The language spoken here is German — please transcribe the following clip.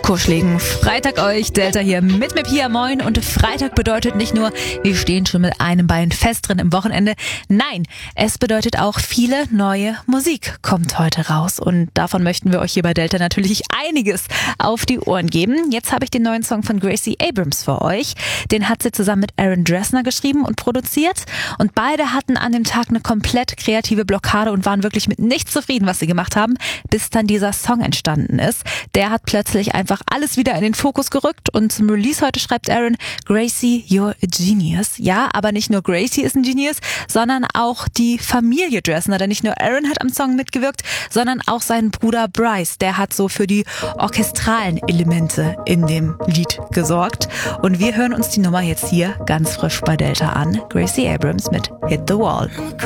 kuscheligen Freitag euch. Delta hier mit mir, Pia, moin. Und Freitag bedeutet nicht nur, wir stehen schon mit einem Bein fest drin im Wochenende. Nein, es bedeutet auch, viele neue Musik kommt heute raus. Und davon möchten wir euch hier bei Delta natürlich einiges auf die Ohren geben. Jetzt habe ich den neuen Song von Gracie Abrams für euch. Den hat sie zusammen mit Aaron Dessner geschrieben und produziert. Und beide hatten an dem Tag eine komplett kreative Blockade und waren wirklich mit nichts zufrieden, was sie gemacht haben, bis dann dieser Song entstanden ist. Der hat plötzlich einfach alles wieder in den Fokus gerückt und zum Release heute schreibt Aaron: Gracie, you're a genius. Ja, aber nicht nur Gracie ist ein Genius, sondern auch die Familie Dessner, denn nicht nur Aaron hat am Song mitgewirkt, sondern auch sein Bruder Bryce, der hat so für die orchestralen Elemente in dem Lied gesorgt. Und wir hören uns die Nummer jetzt hier ganz frisch bei Delta an. Gracie Abrams mit Hit the Wall.